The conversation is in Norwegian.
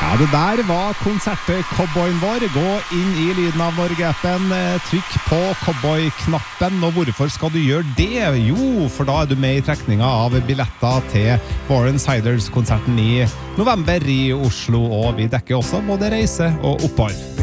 Ja, det der var konsertet Cowboyen vår. Gå inn I Lyden av Norge-appen, trykk på Cowboy-knappen, og hvorfor skal du gjøre det? Jo, for da du med I trekninga av billetter til Warren Siders-konserten I november I Oslo, og vi dekker også både reise og opphold.